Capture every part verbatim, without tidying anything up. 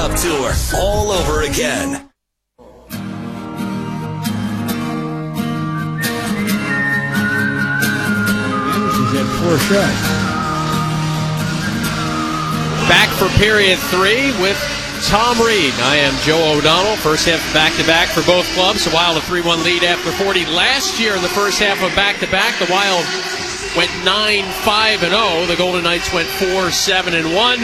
Cup Tour all over again. Anderson's had four shots. Back for period three with Tom Reed. I am Joe O'Donnell. First half back-to-back for both clubs. The Wild a three one lead after forty. Last year in the first half of back-to-back, the Wild went nine five and oh. The Golden Knights went four seven and one.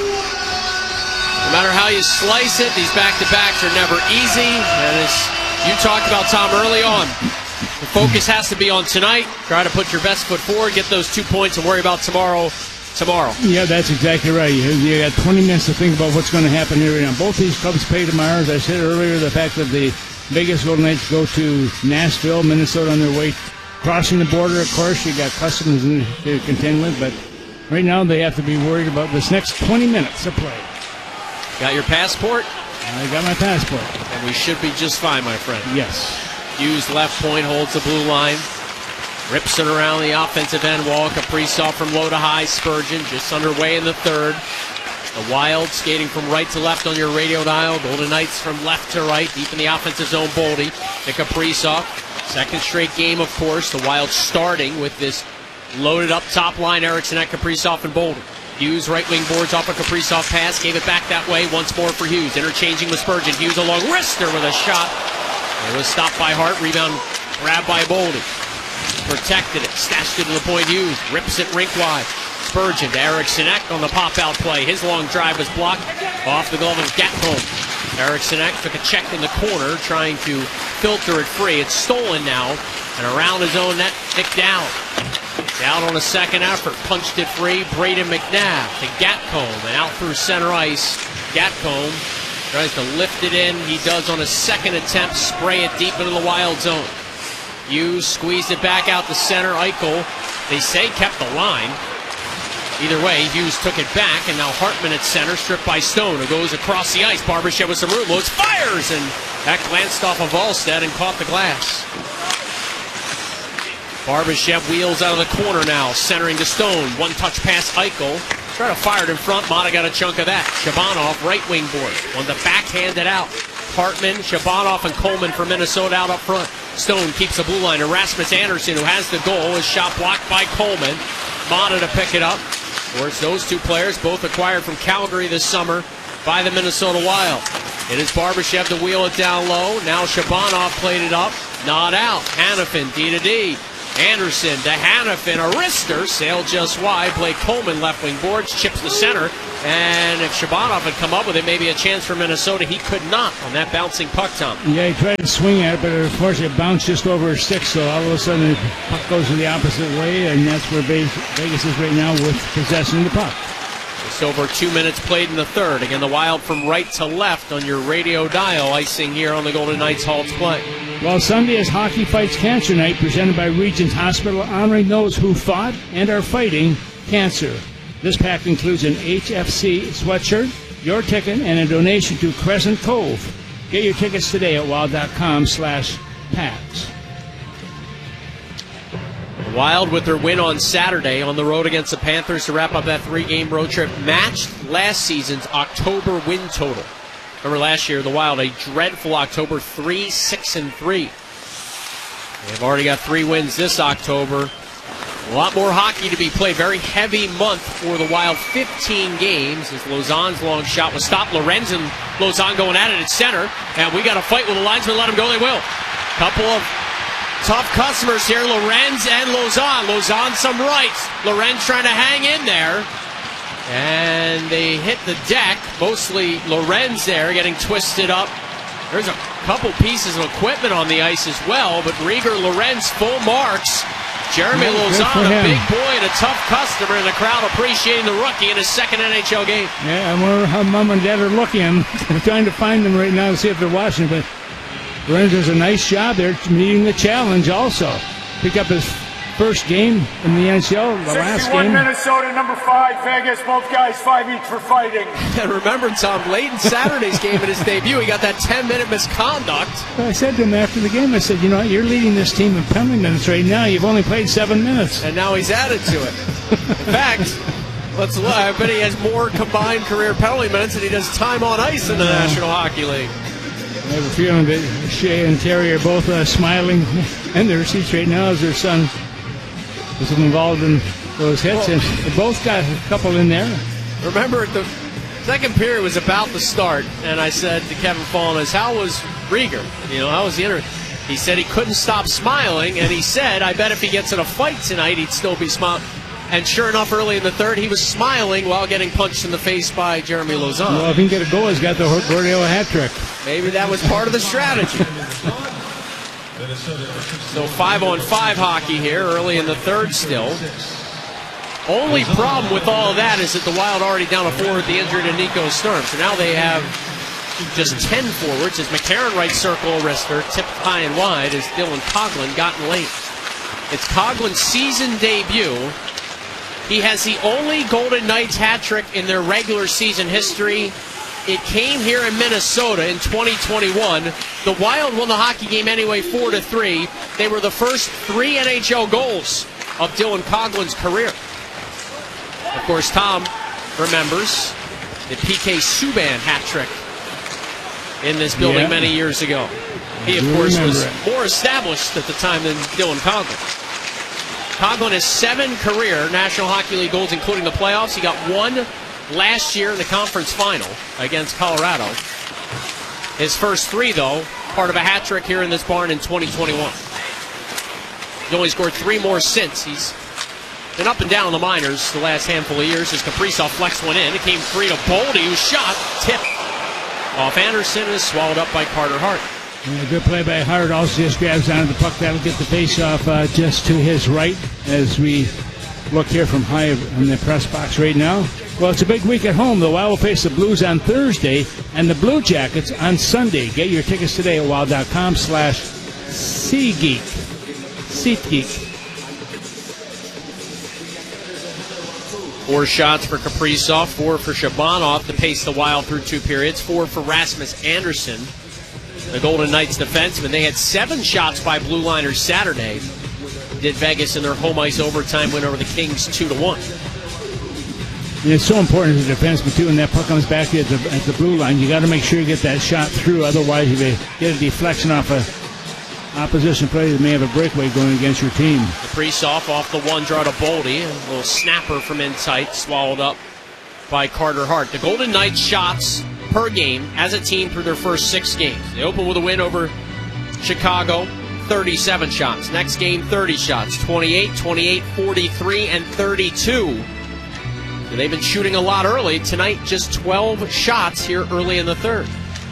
No matter how you slice it, these back-to-backs are never easy. And as you talked about, Tom, early on, the focus has to be on tonight. Try to put your best foot forward, get those two points, and worry about tomorrow. Tomorrow. Yeah, that's exactly right. You, you got twenty minutes to think about what's going to happen here right now. Both these clubs play tomorrow. As I said earlier, the fact that the Vegas Golden Knights go to Nashville, Minnesota on their way crossing the border. Of course, you got Customs to contend with, but right now they have to be worried about this next twenty minutes of play. Got your passport? I got my passport. And we should be just fine, my friend. Yes. Hughes left point, holds the blue line. Rips it around the offensive end wall. Kaprizov from low to high. Spurgeon just underway in the third. The Wild skating from right to left on your radio dial. Golden Knights from left to right, deep in the offensive zone. Boldy to Kaprizov. Second straight game, of course. The Wild starting with this loaded up top line. Eriksson at Kaprizov and Boldy. Hughes right wing boards off a Kaprizov pass. Gave it back that way. Once more for Hughes. Interchanging with Spurgeon. Hughes along wrister with a shot. It was stopped by Hart. Rebound grabbed by Boldy. Protected it, stashed it to the point. Hughes rips it rink wide. Spurgeon to Eriksson on the pop-out play. His long drive was blocked off the glove of Gatcomb. Eriksson took a check in the corner, trying to filter it free. It's stolen now, and around his own net, Nick Down. Down on a second effort, punched it free. Braden McNabb to Gatcomb, and out through center ice. Gatcomb tries to lift it in. He does on a second attempt, spray it deep into the Wild zone. Hughes squeezed it back out the center. Eichel, they say, kept the line. Either way, Hughes took it back, and now Hartman at center, stripped by Stone, who goes across the ice. Barbashev with some root loads, fires, and that glanced off of Volstead and caught the glass. Barbashev wheels out of the corner now, centering to Stone. One-touch pass, Eichel. Try to fire it in front. Mata got a chunk of that. Shabanov, right wing board. Wanted to backhand it out. Hartman, Shabanov, and Coleman for Minnesota out up front. Stone keeps the blue line. Erasmus Anderson, who has the goal, is shot blocked by Coleman. Mata to pick it up. Of course, those two players both acquired from Calgary this summer by the Minnesota Wild. It is Barbashev to wheel it down low. Now Shabanov played it up. Not out. Hanifin, D to D. Anderson to Hanifin. A wrister. Sailed just wide. Blake Coleman, left wing boards. Chips the center. And if Shabanov had come up with it, maybe a chance for Minnesota. He could not on that bouncing puck, Tom. Yeah, he tried to swing at it, but of course it bounced just over his stick, so all of a sudden the puck goes in the opposite way, and that's where Vegas is right now with possessing the puck. Just over two minutes played in the third. Again, the Wild from right to left on your radio dial, icing here on the Golden Knights Halt's play. Well, Sunday is Hockey Fights Cancer Night, presented by Regents Hospital, honoring those who fought and are fighting cancer. This pack includes an H F C sweatshirt, your ticket, and a donation to Crescent Cove. Get your tickets today at wild.com slash packs. The Wild, with their win on Saturday on the road against the Panthers to wrap up that three-game road trip, matched last season's October win total. Remember last year, the Wild, a dreadful October, three, six, and three. They've already got three wins this October. A lot more hockey to be played. Very heavy month for the Wild. fifteen games as Lauzon's long shot was stopped. Lorenz and Lauzon going at it at center. And we got to fight with the linesman. Let them go. They will. Couple of tough customers here. Lorenz and Lauzon. Lauzon some rights. Lorenz trying to hang in there. And they hit the deck. Mostly Lorenz there getting twisted up. There's a couple pieces of equipment on the ice as well. But Rieger, Lorenz, full marks. Jeremy yeah, Lauzon, a big boy and a tough customer, and the crowd appreciating the rookie in his second N H L game. Yeah, I wonder how Mom and Dad are looking. I'm trying to find them right now to see if they're watching, but Lorenz does a nice job there meeting the challenge also. Pick up his first game in the N H L, the last game. Minnesota, number five, Vegas, both guys five each for fighting. And remember, Tom, late in Saturday's game in his debut, he got that ten-minute misconduct. I said to him after the game, I said, you know what, you're leading this team in penalty minutes right now. You've only played seven minutes. And now he's added to it. In fact, Let's look. I bet he has more combined career penalty minutes than he does time on ice in the Yeah. National Hockey League. I have a feeling that Shea and Terry are both uh, smiling in their seats right now as their son was involved in those hits. And they both got a couple in there. Remember, the second period was about to start, and I said to Kevin Fallness, how was Rieger? You know, how was the interview? He said he couldn't stop smiling, and he said, I bet if he gets in a fight tonight, he'd still be smiling. And sure enough, early in the third, he was smiling while getting punched in the face by Jeremy Lauzon. Well, if he can get a goal, he's got the Gordillo hat trick. Maybe that was part of the strategy. So five on five hockey here, early in the third still. Only problem with all of that is that the Wild already down a four with the injury to Nico Sturm. So now they have just ten forwards as McCarron right circle a wrister, tipped high and wide as Dylan Coghlan gotten late. It's Coughlin's season debut. He has the only Golden Knights hat trick in their regular season history. It came here in Minnesota in twenty twenty-one. The Wild won the hockey game anyway, four to three. They were the first three N H L goals of Dylan Coughlin's career. Of course, Tom remembers the P K Subban hat trick in this building Yeah. many years ago. He, of I course, remember was it. more established at the time than Dylan Coghlan. Coghlan has seven career National Hockey League goals, including the playoffs. He got one last year in the conference final against Colorado. His first three, though, part of a hat trick here in this barn in twenty twenty-one. He's only scored three more since. He's been up and down in the minors the last handful of years. As Kaprizov flexed one in, it came free to Boldy, who shot, tipped off Anderson, and is swallowed up by Carter Hart. And a good play by Hart. Also just grabs onto the puck. That'll get the face-off uh, just to his right as we look here from high in the press box right now. Well, it's a big week at home. The Wild will face the Blues on Thursday and the Blue Jackets on Sunday. Get your tickets today at wild.com slash SeatGeek. SeatGeek. Four shots for Kaprizov, four for Shabanov to pace the Wild through two periods, four for Rasmus Anderson, the Golden Knights defenseman. They had seven shots by Blue Liners Saturday. Did Vegas in their home ice overtime win over the Kings two to one. And it's so important as a defenseman, too, when that puck comes back at the, at the blue line. You got to make sure you get that shot through. Otherwise, if you get a deflection off a opposition player, they may have a breakaway going against your team. Kaprizov off the one draw to Boldy. A little snapper from in tight, swallowed up by Carter Hart. The Golden Knights shots per game as a team through their first six games. They open with a win over Chicago, thirty-seven shots. Next game, thirty shots, twenty-eight, twenty-eight, forty-three, and thirty-two. So they've been shooting a lot early. Tonight, just twelve shots here early in the third.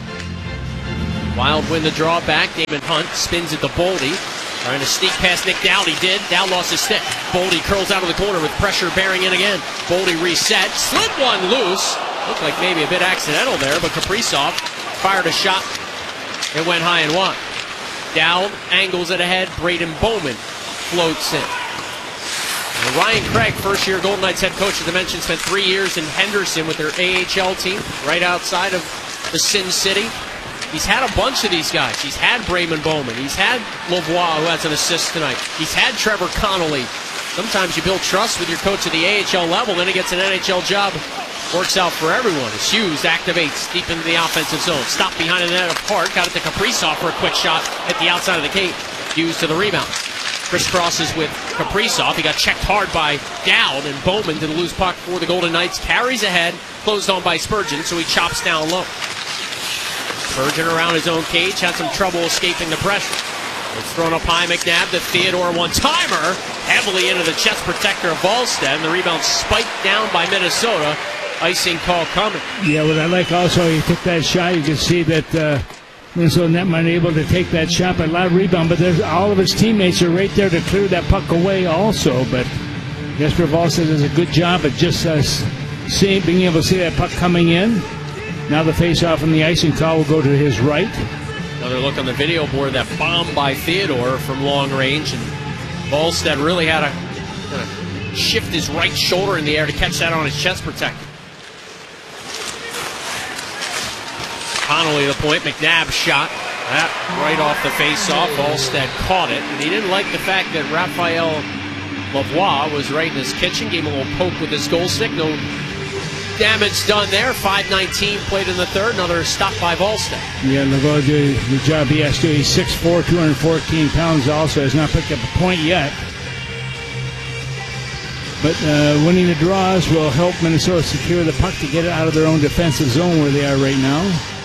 Wild win the draw back. Damon Hunt spins it to Boldy. Trying to sneak past Nick Dowd. He did. Dowd lost his stick. Boldy curls out of the corner with pressure bearing in again. Boldy reset. Slid one loose. Looked like maybe a bit accidental there, but Kaprizov fired a shot. It went high and wide. Dowd angles it ahead. Braden Bowman floats in. And Ryan Craig, first-year Golden Knights head coach, as I mentioned, spent three years in Henderson with their A H L team, right outside of the Sin City. He's had a bunch of these guys. He's had Braden Bowman. He's had Lavoie, who has an assist tonight. He's had Trevor Connolly. Sometimes you build trust with your coach at the A H L level, then he gets an N H L job. Works out for everyone. As Hughes activates deep into the offensive zone. Stop behind the net of Hart. Got it to Kaprizov for a quick shot at the outside of the cape. Hughes to the rebound. Crisscrosses with Kaprizov. He got checked hard by Dowd, and Bowman did a loose puck for the Golden Knights. Carries ahead. Closed on by Spurgeon, so he chops down low. Spurgeon around his own cage. Had some trouble escaping the pressure. It's thrown up high. McNabb to Theodore. One-timer. Heavily into the chest protector of Wallstedt. The rebound spiked down by Minnesota. Icing call coming. Yeah, what I like also, he took that shot. You can see that uh, Minnesota netman able to take that shot, but a lot of rebound. But there's all of his teammates are right there to clear that puck away also. But Jesper Wallstedt does a good job at just uh, seeing, being able to see that puck coming in. Now the face-off and the icing call will go to his right. Another look on the video board. That bomb by Theodore from long range, and Wallstedt really had to kind of shift his right shoulder in the air to catch that on his chest protector. Connolly the point. McNabb shot. That right off the face-off. Wallstedt caught it. And he didn't like the fact that Rafael Lavoie was right in his kitchen, gave him a little poke with his goal stick. No damage done there. five nineteen played in the third. Another stop by Volstead. Yeah, Lavoie did the job he has to do. He's six foot four, two hundred fourteen pounds also. Has not picked up a point yet. But uh, winning the draws will help Minnesota secure the puck to get it out of their own defensive zone where they are right now.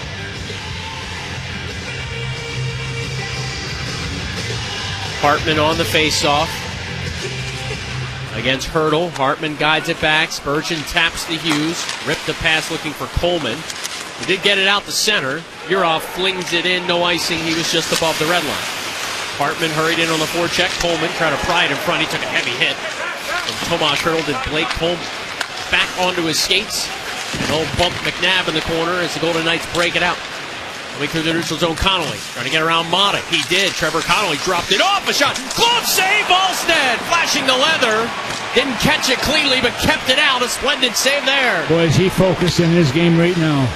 Hartman on the faceoff against Hurdle. Hartman guides it back. Spurgeon taps to Hughes. Ripped the pass looking for Coleman. He did get it out the center. Yurov flings it in. No icing. He was just above the red line. Hartman hurried in on the forecheck. Coleman trying to pry it in front. He took a heavy hit from Tomas Hurdle. Did Blake Coleman back onto his skates. And old bump McNabb in the corner as the Golden Knights break it out. Coming through the neutral zone, Connolly trying to get around Mata. He did. Trevor Connolly dropped it off. A shot. Glove save. Volstead flashing the leather. Didn't catch it cleanly, but kept it out. A splendid save there. Boy, is he focused in his game right now.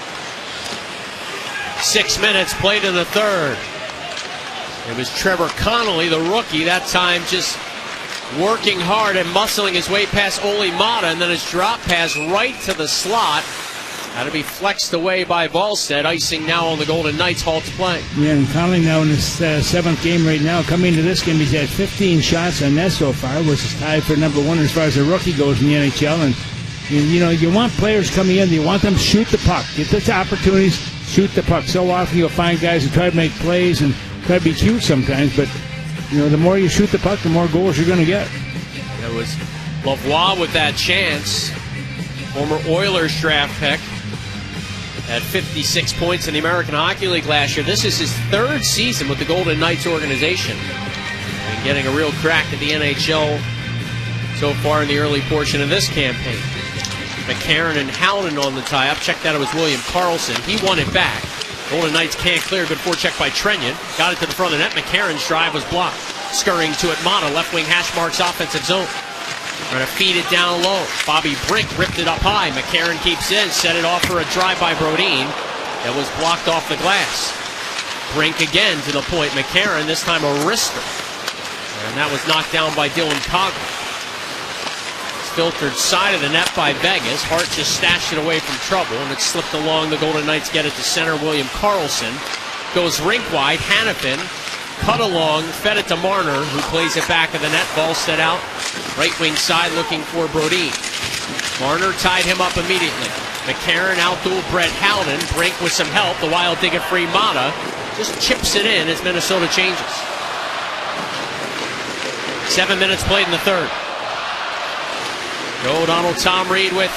Six minutes played in the third. It was Trevor Connolly, the rookie, that time just working hard and muscling his way past Olli Mata, and then his drop pass right to the slot. Had to be flexed away by Volstead. Icing now on the Golden Knights. Halt's play. Yeah, and Connolly now in his uh, seventh game right now. Coming into this game, he's had fifteen shots on net so far, which is tied for number one as far as a rookie goes in the N H L. And, you, you know, you want players coming in, you want them to shoot the puck. Get the opportunities, shoot the puck. So often you'll find guys who try to make plays and try to be cute sometimes, but, you know, the more you shoot the puck, the more goals you're going to get. It was Lavoie with that chance. Former Oilers draft pick. Had fifty-six points in the American Hockey League last year. This is his third season with the Golden Knights organization. And getting a real crack at the N H L so far in the early portion of this campaign. McCarron and Howden on the tie-up. Check that, it was William Karlsson. He won it back. Golden Knights can't clear. Good forecheck by Trenyon. Got it to the front of the net. McCarron's drive was blocked. Scurrying to it, Mata. Left wing hash marks offensive zone. Trying to feed it down low. Bobby Brink ripped it up high. McCarron keeps in. Set it off for a drive by Brodin. That was blocked off the glass. Brink again to the point. McCarron, this time a wrister. And that was knocked down by Dylan Coghlan. Filtered side of the net by Vegas. Hart just stashed it away from trouble, and it slipped along. The Golden Knights get it to center. William Karlsson goes rink wide. Hanifin cut along, fed it to Marner, who plays it back of the net. Volstead out. Right wing side looking for Brodin. Marner tied him up immediately. McCarron outdueled Brett Howden. Brink with some help. The Wild dig it free. Mata just chips it in as Minnesota changes. Seven minutes played in the third. Joe O'Donnell, Tom Reed with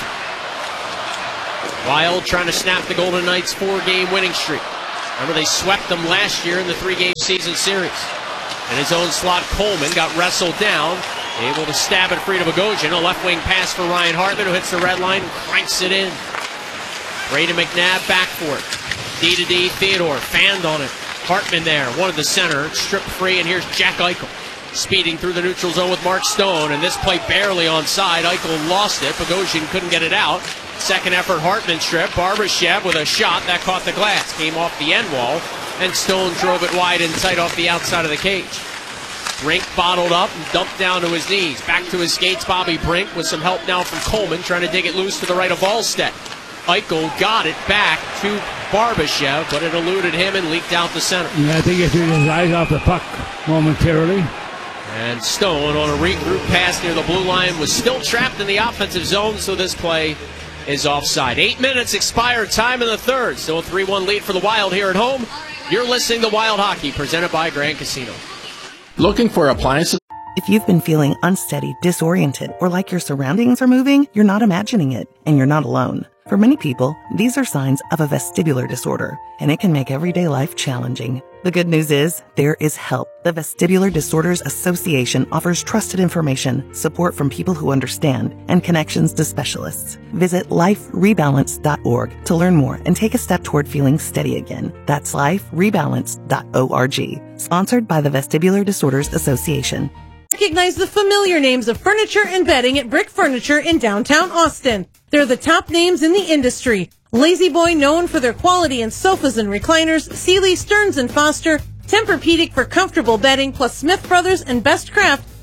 Wild trying to snap the Golden Knights' four-game winning streak. Remember, they swept them last year in the three-game season series. In his own slot, Coleman got wrestled down, able to stab it free to Bogosian. A left-wing pass for Ryan Hartman, who hits the red line and cranks it in. Brayden McNabb back for it. D to D, Theodore fanned on it. Hartman there, one at the center, stripped free, and here's Jack Eichel. Speeding through the neutral zone with Mark Stone, and this play barely onside. Eichel lost it. Bogosian couldn't get it out. Second effort, Hartman strip. Barbashev with a shot that caught the glass. Came off the end wall, and Stone drove it wide and tight off the outside of the cage. Brink bottled up and dumped down to his knees. Back to his skates, Bobby Brink with some help now from Coleman, trying to dig it loose to the right of Volstead. Eichel got it back to Barbashev, but it eluded him and leaked out the center. Yeah, I think he threw his eyes off the puck momentarily. And Stone on a regroup pass near the blue line was still trapped in the offensive zone, so this play is offside. Eight minutes expired time in the third. Still a three one lead for the Wild here at home. You're listening to Wild Hockey, presented by Grand Casino. Looking for appliances? If you've been feeling unsteady, disoriented, or like your surroundings are moving, you're not imagining it, and you're not alone. For many people, these are signs of a vestibular disorder, and it can make everyday life challenging. The good news is, there is help. The Vestibular Disorders Association offers trusted information, support from people who understand, and connections to specialists. Visit life rebalance dot org to learn more and take a step toward feeling steady again. That's life rebalance dot org. Sponsored by the Vestibular Disorders Association. Recognize the familiar names of furniture and bedding at Brick Furniture in downtown Austin. They're the top names in the industry. Lazy Boy, known for their quality in sofas and recliners, Sealy, Stearns and Foster, Tempur-Pedic for comfortable bedding, plus Smith Brothers and Best Craft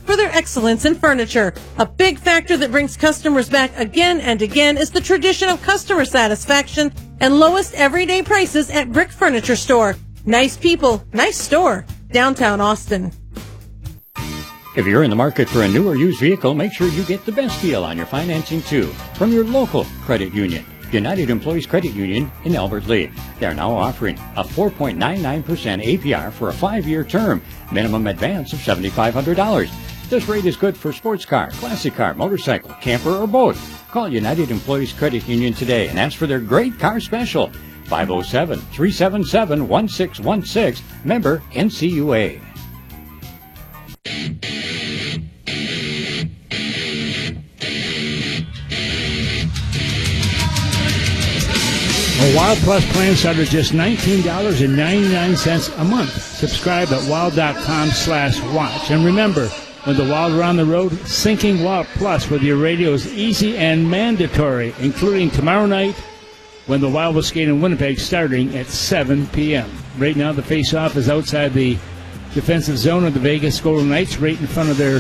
for their excellence in furniture. A big factor that brings customers back again and again is the tradition of customer satisfaction and lowest everyday prices at Brick Furniture Store. Nice people, nice store. Downtown Austin. If you're in the market for a new or used vehicle, make sure you get the best deal on your financing, too, from your local credit union. United Employees Credit Union in Albert Lea. They're now offering a four point nine nine percent A P R for a five-year term, minimum advance of seven thousand five hundred dollars. This rate is good for sports car, classic car, motorcycle, camper, or both. Call United Employees Credit Union today and ask for their great car special. five oh seven, three seven seven, one six one six, member N C U A. A Wild Plus plan starts at just nineteen dollars and ninety-nine cents a month. Subscribe at wild.com slash watch. And remember, when the Wild are on the road, syncing Wild Plus with your radio is easy and mandatory, including tomorrow night when the Wild will skate in Winnipeg starting at seven p.m. Right now, the face-off is outside the defensive zone of the Vegas Golden Knights, right in front of their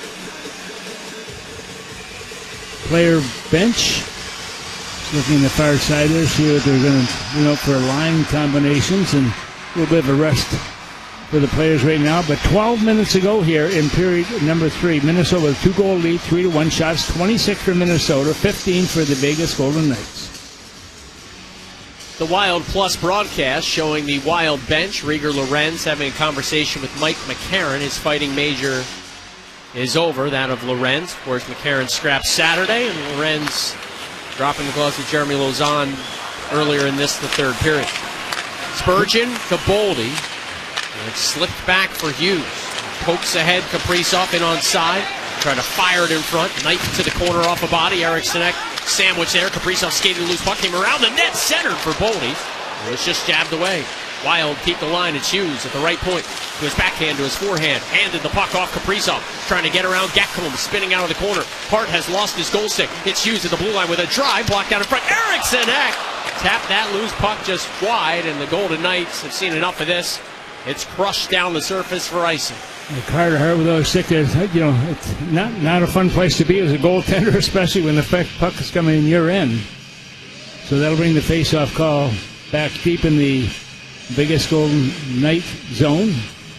player bench. Looking at the far side there, see what they're going to, you know, for line combinations and a little bit of a rest for the players right now. But twelve minutes ago here in period number three, Minnesota with a two-goal lead, three to one shots, twenty-six for Minnesota, fifteen for the Vegas Golden Knights. The Wild Plus broadcast showing the Wild bench. Rieger Lorenz having a conversation with Mike McCarron. His fighting major is over, that of Lorenz. Of course, McCarron scrapped Saturday, and Lorenz dropping the gloves with Jeremy Lauzon earlier in this, the third period. Spurgeon to Boldy. And it slipped back for Hughes. Pokes ahead, Kaprizov in on side. Trying to fire it in front. Knife to the corner off a body. Eric Sinek sandwich there. Kaprizov skated loose. Puck came around the net, centered for Boldy. It was just jabbed away. Wild keep the line. It's Hughes at the right point. To his backhand, to his forehand. Handed the puck off Kaprizov. Trying to get around Gekholm. Spinning out of the corner. Hart has lost his goal stick. It's Hughes at the blue line with a drive. Blocked out in front. Eric Sinek tapped that loose puck just wide. And the Golden Knights have seen enough of this. It's crushed down the surface for icing. And Carter Hart with those stick there, you know, it's not, not a fun place to be as a goaltender, especially when the puck is coming in your end. So that'll bring the face-off call back deep in the Vegas Golden Knight zone.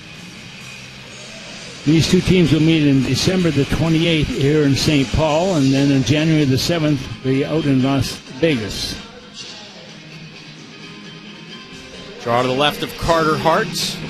These two teams will meet in December the twenty-eighth here in Saint Paul, and then on January the seventh, be out in Las Vegas. Draw to the left of Carter Hart.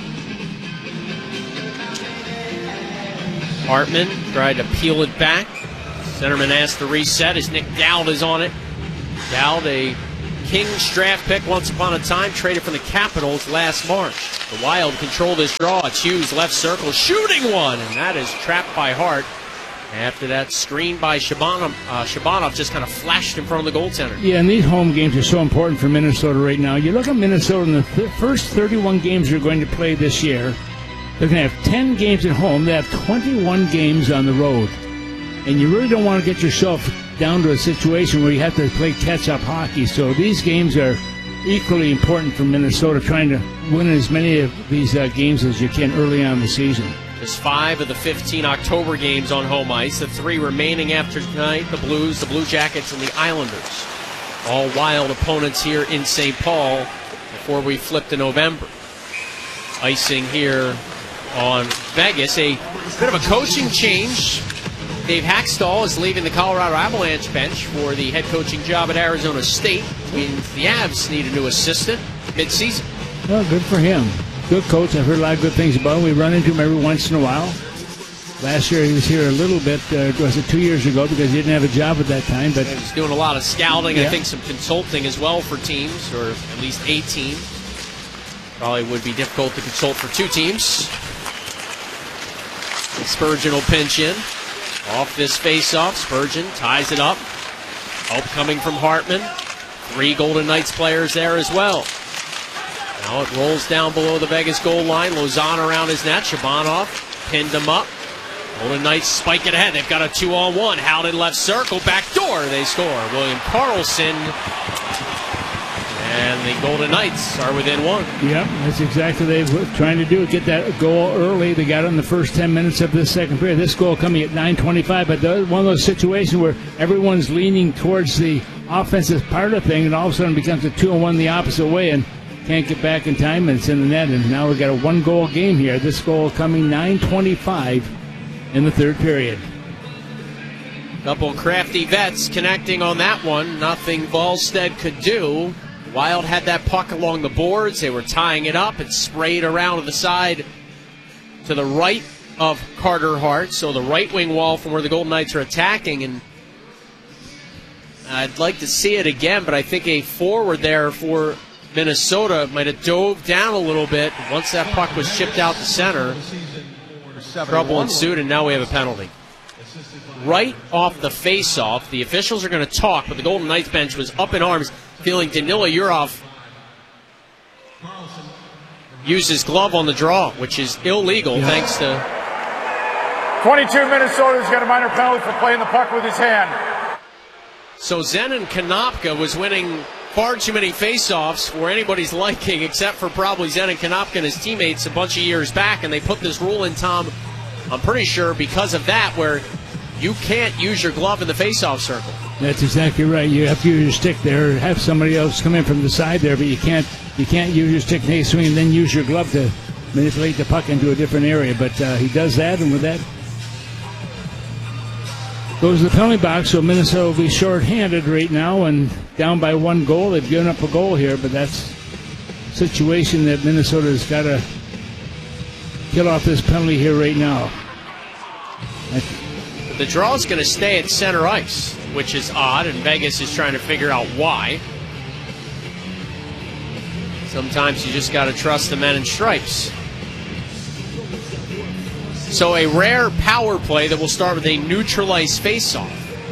Hartman tried to peel it back. Centerman asked to reset as Nick Dowd is on it. Dowd, a Kings draft pick once upon a time, traded from the Capitals last March. The Wild control this draw. It's Hughes, left circle, shooting one, and that is trapped by Hart. After that screen by Shabanov, uh, Shabanov just kind of flashed in front of the goaltender. Yeah, and these home games are so important for Minnesota right now. You look at Minnesota in the th- first thirty-one games they're going to play this year. They're going to have ten games at home. They have twenty-one games on the road. And you really don't want to get yourself down to a situation where you have to play catch-up hockey. So these games are equally important for Minnesota, trying to win as many of these uh, games as you can early on in the season. Just five of the fifteen October games on home ice. The three remaining after tonight, the Blues, the Blue Jackets, and the Islanders. All Wild opponents here in Saint Paul before we flip to November. Icing here on Vegas. A bit of a coaching change. Dave Hackstall is leaving the Colorado Avalanche bench for the head coaching job at Arizona State. And the Avs need a new assistant mid-season. Well, good for him. Good coach. I've heard a lot of good things about him. We run into him every once in a while. Last year he was here a little bit, uh, was it two years ago, because he didn't have a job at that time. But he's doing a lot of scouting, yeah. I think some consulting as well for teams, or at least a team. Probably would be difficult to consult for two teams. And Spurgeon will pinch in. Off this face-off, Spurgeon ties it up. Help coming from Hartman. Three Golden Knights players there as well. Now it rolls down below the Vegas goal line. Lauzon around his net. Shabanov pinned him up. Golden Knights spike it ahead. They've got a two-on-one. Howden left circle. Back door. They score. William Karlsson. And the Golden Knights are within one. Yep, that's exactly what they were trying to do, get that goal early. They got it in the first ten minutes of this second period. This goal coming at nine twenty-five, but the, one of those situations where everyone's leaning towards the offensive part of the thing, and all of a sudden it becomes a two and one the opposite way, and can't get back in time, and it's in the net, and now we've got a one-goal game here. This goal coming nine twenty-five in the third period. Couple crafty vets connecting on that one. Nothing Volstead could do. Wild had that puck along the boards. They were tying it up. It sprayed around to the side to the right of Carter Hart, so the right wing wall from where the Golden Knights are attacking. And I'd like to see it again, but I think a forward there for Minnesota might have dove down a little bit. Once that puck was chipped out to center, trouble ensued, and now we have a penalty. Right off the face-off, the officials are going to talk, but the Golden Knights bench was up in arms, feeling Danila Yurov use his glove on the draw, which is illegal, yeah. Thanks to... twenty-two Minnesota's got a minor penalty for playing the puck with his hand. So Zenon Konopka was winning far too many face-offs for anybody's liking, except for probably Zenon Konopka and his teammates a bunch of years back, and they put this rule in, Tom, I'm pretty sure because of that, where you can't use your glove in the face-off circle. That's exactly right. You have to use your stick there, have somebody else come in from the side there, but you can't you can't use your stick and swing and then use your glove to manipulate the puck into a different area. But uh, he does that, and with that goes to the penalty box. So Minnesota will be short-handed right now and down by one goal. They've given up a goal here, but that's a situation that Minnesota's got to kill off this penalty here right now. That's, the draw is going to stay at center ice, which is odd, and Vegas is trying to figure out why. Sometimes you just got to trust the men in stripes. So a rare power play that will start with a neutral ice faceoff.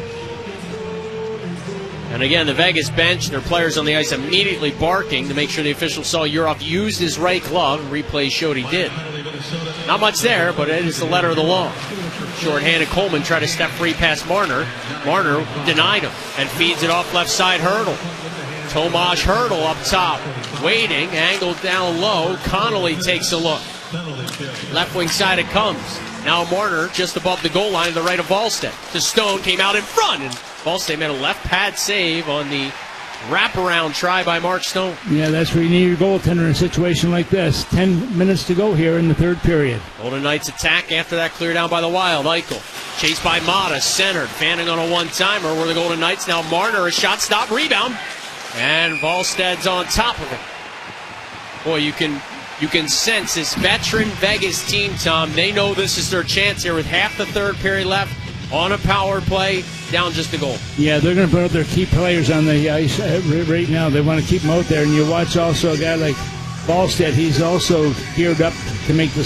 And again, the Vegas bench, their players on the ice immediately barking to make sure the official saw Yurov use his right glove. Replay showed he did. Not much there, but it is the letter of the law. Short-handed Coleman tried to step free past Marner. Marner denied him and feeds it off left side Hurdle. Tomas Hurdle up top, waiting, angled down low. Connolly takes a look. Left wing side it comes. Now Marner just above the goal line to the right of Volstead. The Stone came out in front, and Volstead made a left pad save on the wraparound try by Mark Stone. Yeah, that's where you need your goaltender in a situation like this. Ten minutes to go here in the third period. Golden Knights attack after that clear down by the Wild. Eichel chased by Mata, centered, fanning on a one-timer where the Golden Knights. Now Marner, a shot stop rebound, and Volstead's on top of it. Boy, you can you can sense this veteran Vegas team, Tom. They know this is their chance here with half the third period left. On a power play, down just a goal. Yeah, they're going to put out their key players on the ice right now. They want to keep them out there. And you watch also a guy like Volstead. He's also geared up to make the